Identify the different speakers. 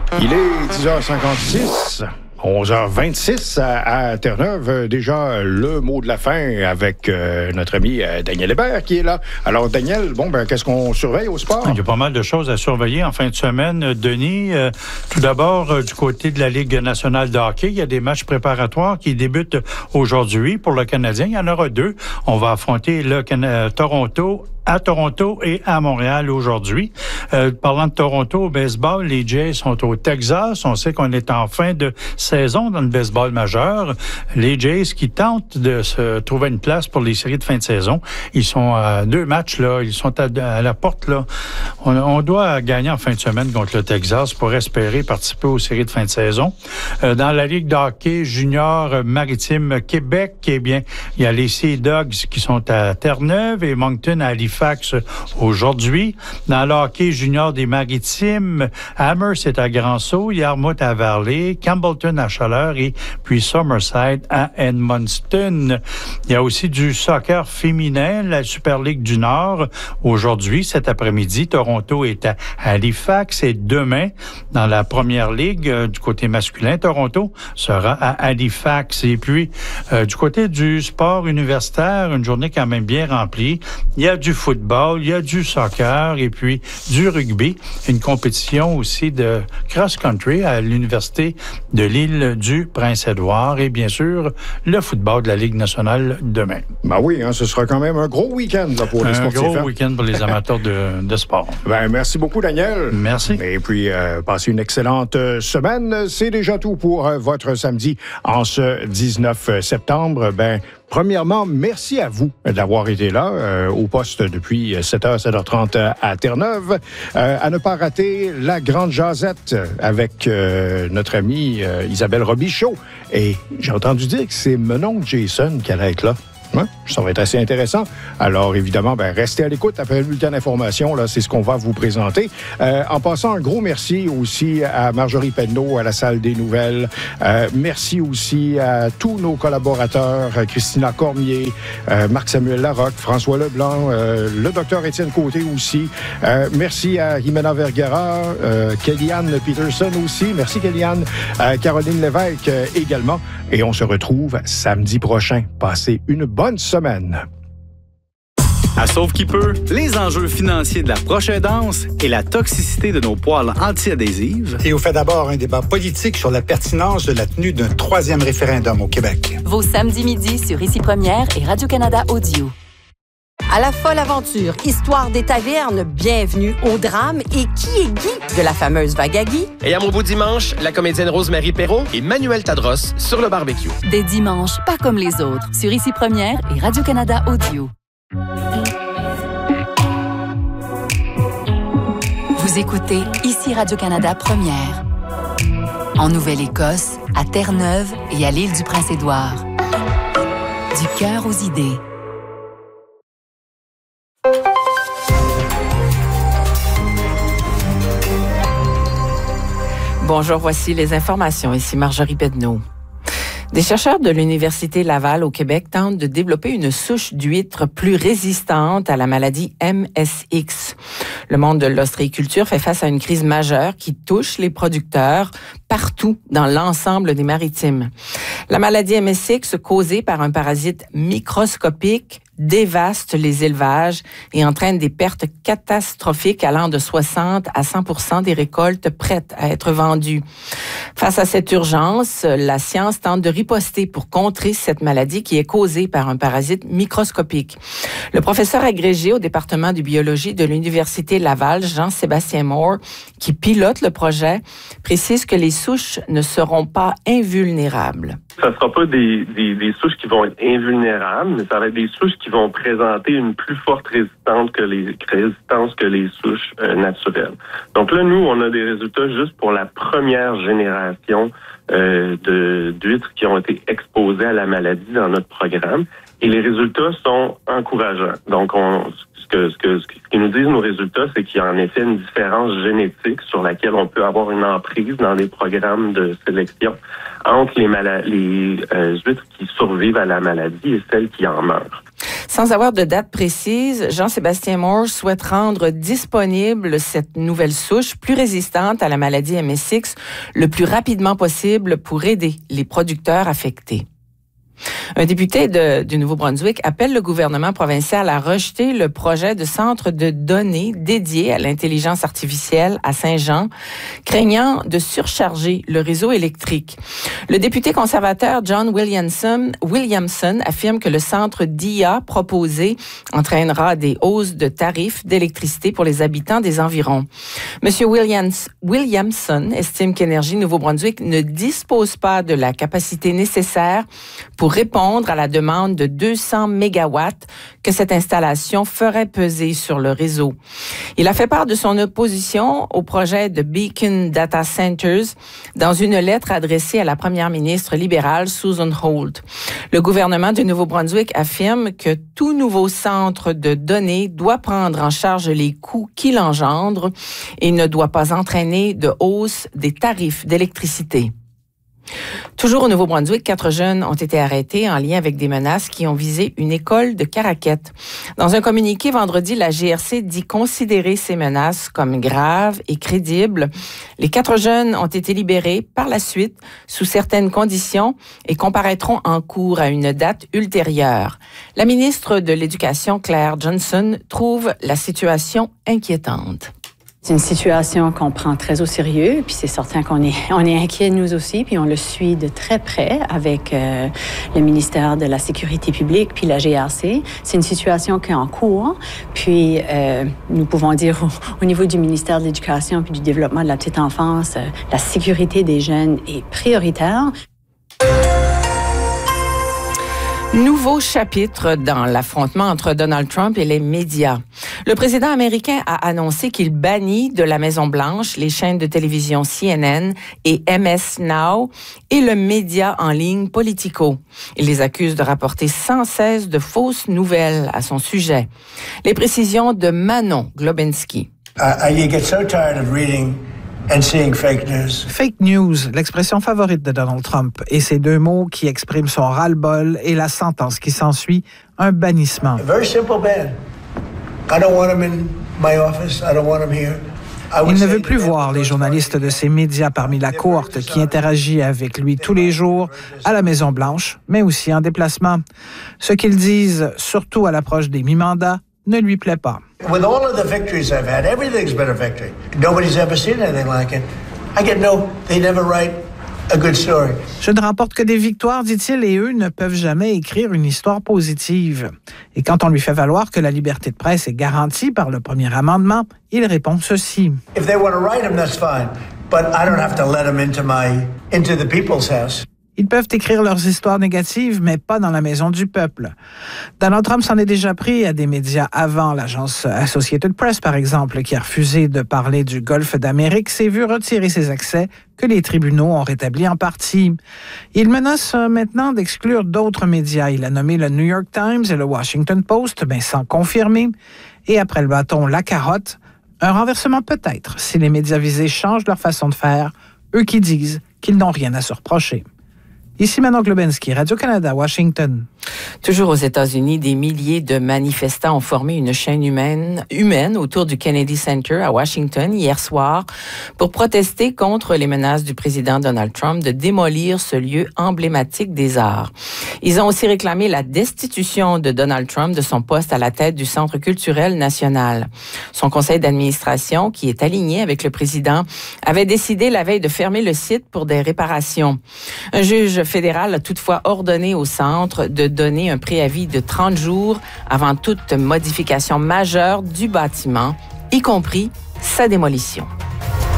Speaker 1: Il est 10h56. 11h26 à Terre-Neuve. Déjà, le mot de la fin avec notre ami Daniel Hébert qui est là. Alors, Daniel, qu'est-ce qu'on surveille au sport?
Speaker 2: Il y a pas mal de choses à surveiller en fin de semaine, Denis. Tout d'abord, du côté de la Ligue nationale de hockey, il y a des matchs préparatoires qui débutent aujourd'hui pour le Canadien. Il y en aura 2. On va affronter le Toronto à Toronto et à Montréal aujourd'hui. Parlant de Toronto au baseball, les Jays sont au Texas. On sait qu'on est en fin de saison dans le baseball majeur. Les Jays qui tentent de se trouver une place pour les séries de fin de saison. Ils sont à 2 matchs, là. Ils sont à la porte, là. On doit gagner en fin de semaine contre le Texas pour espérer participer aux séries de fin de saison. Dans la Ligue de hockey junior maritime Québec, eh bien, il y a les Sea Dogs qui sont à Terre-Neuve et Moncton à Halifax aujourd'hui. Dans le hockey junior des maritimes, Amherst est à Grand-Sault, Yarmouth à Varley, Campbellton à Chaleur et puis Summerside à Edmundston. Il y a aussi du soccer féminin, la Super Ligue du Nord. Aujourd'hui, cet après-midi, Toronto est à Halifax et demain, dans la première ligue du côté masculin, Toronto sera à Halifax. Et puis, du côté du sport universitaire, une journée quand même bien remplie. Il y a du football, il y a du soccer et puis du rugby. Une compétition aussi de cross-country à l'Université de l'île du Prince-Édouard et bien sûr, le football de la Ligue nationale demain.
Speaker 1: Oui, ce sera quand même un gros week-end là, pour les sportifs.
Speaker 2: Un gros week-end pour les amateurs de sport.
Speaker 1: Merci beaucoup, Daniel.
Speaker 2: Merci.
Speaker 1: Et puis, passez une excellente semaine. C'est déjà tout pour votre samedi en ce 19 septembre. Premièrement, merci à vous d'avoir été là au poste depuis 7h, 7h30 à Terre-Neuve. À ne pas rater la grande jasette avec notre amie Isabelle Robichaud. Et j'ai entendu dire que c'est mon oncle Jason qui allait être là. Ça va être assez intéressant. Alors, évidemment, restez à l'écoute. Après le bulletin d'information, là, c'est ce qu'on va vous présenter. En passant, un gros merci aussi à Marjorie Penneau, à la salle des nouvelles. Merci aussi à tous nos collaborateurs, Christina Cormier, Marc-Samuel Larocque, François Leblanc, le docteur Étienne Côté aussi. Merci à Jimena Vergara, Kellyanne Peterson aussi. Merci, Kellyanne. Caroline Lévesque également. Et on se retrouve samedi prochain. Passez une bonne semaine.
Speaker 3: À Sauve qui peut, les enjeux financiers de la prochaine danse et la toxicité de nos poêles anti-adhésives.
Speaker 4: Et on fait d'abord un débat politique sur la pertinence de la tenue d'un 3e référendum au Québec.
Speaker 5: Vos samedis midi sur Ici Première et Radio-Canada Audio.
Speaker 6: À la folle aventure, histoire des tavernes, bienvenue au drame et qui est Guy de la fameuse vague à Guy.
Speaker 7: Et à mon beau dimanche, la comédienne Rose-Marie Perron et Manuel Tadros sur le barbecue.
Speaker 5: Des dimanches pas comme les autres sur Ici Première et Radio-Canada Audio. Vous écoutez Ici Radio-Canada Première. En Nouvelle-Écosse, à Terre-Neuve et à l'île du Prince-Édouard. Du cœur aux idées.
Speaker 8: Bonjour, voici les informations. Ici Marjorie Penneau. Des chercheurs de l'Université Laval au Québec tentent de développer une souche d'huîtres plus résistante à la maladie MSX. Le monde de l'ostréiculture fait face à une crise majeure qui touche les producteurs partout dans l'ensemble des maritimes. La maladie MSX, causée par un parasite microscopique, dévaste les élevages et entraîne des pertes catastrophiques allant de 60 à 100% des récoltes prêtes à être vendues. Face à cette urgence, la science tente de riposter pour contrer cette maladie qui est causée par un parasite microscopique. Le professeur agrégé au département de biologie de l'Université Laval, Jean-Sébastien Moore, qui pilote le projet, précise que les souches ne seront pas invulnérables.
Speaker 9: Ça ne sera pas des souches qui vont être invulnérables, mais ça va être des souches qui vont présenter une plus forte résistance que les souches naturelles. Donc là, nous, on a des résultats juste pour la première génération d'huîtres qui ont été exposées à la maladie dans notre programme. Et les résultats sont encourageants. Donc, ce qui nous disent nos résultats, c'est qu'il y a en effet une différence génétique sur laquelle on peut avoir une emprise dans les programmes de sélection entre les huîtres qui survivent à la maladie et celles qui en meurent.
Speaker 8: Sans avoir de date précise, Jean-Sébastien Morse souhaite rendre disponible cette nouvelle souche plus résistante à la maladie MSX le plus rapidement possible pour aider les producteurs affectés. Un député du Nouveau-Brunswick appelle le gouvernement provincial à rejeter le projet de centre de données dédié à l'intelligence artificielle à Saint-Jean, craignant de surcharger le réseau électrique. Le député conservateur John Williamson affirme que le centre d'IA proposé entraînera des hausses de tarifs d'électricité pour les habitants des environs. Monsieur Williamson estime qu'Énergie Nouveau-Brunswick ne dispose pas de la capacité nécessaire pour répondre à la demande de 200 mégawatts que cette installation ferait peser sur le réseau. Il a fait part de son opposition au projet de Beacon Data Centers dans une lettre adressée à la première ministre libérale Susan Holt. Le gouvernement du Nouveau-Brunswick affirme que tout nouveau centre de données doit prendre en charge les coûts qu'il engendre et ne doit pas entraîner de hausse des tarifs d'électricité. Toujours au Nouveau-Brunswick, 4 jeunes ont été arrêtés en lien avec des menaces qui ont visé une école de Caraquette. Dans un communiqué vendredi, la GRC dit considérer ces menaces comme graves et crédibles. Les 4 jeunes ont été libérés par la suite sous certaines conditions et comparaîtront en cours à une date ultérieure. La ministre de l'Éducation, Claire Johnson, trouve la situation inquiétante.
Speaker 10: C'est une situation qu'on prend très au sérieux, puis c'est certain qu'on est inquiet nous aussi, puis on le suit de très près avec le ministère de la Sécurité publique puis la GRC. C'est une situation qui est en cours, puis nous pouvons dire au niveau du ministère de l'Éducation puis du développement de la petite enfance, la sécurité des jeunes est prioritaire.
Speaker 8: Nouveau chapitre dans l'affrontement entre Donald Trump et les médias. Le président américain a annoncé qu'il bannit de la Maison-Blanche les chaînes de télévision CNN et MS Now et le média en ligne Politico. Il les accuse de rapporter sans cesse de fausses nouvelles à son sujet. Les précisions de Manon Globinski.
Speaker 11: I get so tired of reading and seeing fake news.
Speaker 12: Fake news, l'expression favorite de Donald Trump, et ces 2 mots qui expriment son ras-le-bol et la sentence qui s'ensuit, un bannissement.
Speaker 11: A very simple ban. I don't want him in my office. I don't want him here.
Speaker 12: Il ne veut plus voir les journalistes de ces médias parmi la cohorte qui interagit avec lui tous les jours à la Maison-Blanche, mais aussi en déplacement. Ce qu'ils disent, surtout à l'approche des mi-mandats, ne lui plaît pas.
Speaker 11: With all of the victories I've had, everything's been a victory. Nobody's ever seen anything like it. They never write a good story.
Speaker 12: Je ne remporte que des victoires, dit-il, et eux ne peuvent jamais écrire une histoire positive. Et quand on lui fait valoir que la liberté de presse est garantie par le premier amendement, il répond ceci.
Speaker 11: If they want to write them, that's fine. But I don't have to let them into the people's house.
Speaker 12: Ils peuvent écrire leurs histoires négatives, mais pas dans la maison du peuple. Donald Trump s'en est déjà pris à des médias avant. L'agence Associated Press, par exemple, qui a refusé de parler du Golfe d'Amérique, s'est vu retirer ses accès que les tribunaux ont rétablis en partie. Il menace maintenant d'exclure d'autres médias. Il a nommé le New York Times et le Washington Post, sans confirmer. Et après le bâton, la carotte. Un renversement peut-être si les médias visés changent leur façon de faire, eux qui disent qu'ils n'ont rien à se reprocher. Ici Manon Globinski, Radio-Canada, Washington.
Speaker 8: Toujours aux États-Unis, des milliers de manifestants ont formé une chaîne humaine autour du Kennedy Center à Washington hier soir pour protester contre les menaces du président Donald Trump de démolir ce lieu emblématique des arts. Ils ont aussi réclamé la destitution de Donald Trump de son poste à la tête du Centre culturel national. Son conseil d'administration, qui est aligné avec le président, avait décidé la veille de fermer le site pour des réparations. Un juge fédéral a toutefois ordonné au centre de donner un préavis de 30 jours avant toute modification majeure du bâtiment, y compris sa démolition.